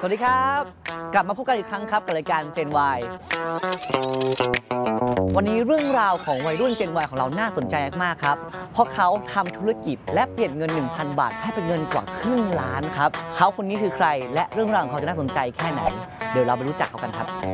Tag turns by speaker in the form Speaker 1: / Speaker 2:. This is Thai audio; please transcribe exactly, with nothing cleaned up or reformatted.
Speaker 1: วัสดีครับกลับมาพบกันอีกครั้งครับกับรายการ Gen Y วันนี้เรื่องราวของวัยรุ่น Gen Y ของเราน่าสนใจมากๆครับเพราะเขาทำธุรกิจและเปลี่ยนเงิน หนึ่งพัน บาทให้เป็นเงินกว่าครึ่งล้านครับเขาคนนี้คือใครและเรื่องราวของเขาจะน่าสนใจแค่ไหนเดี๋ยวเราไปรู้จักเขากันครับ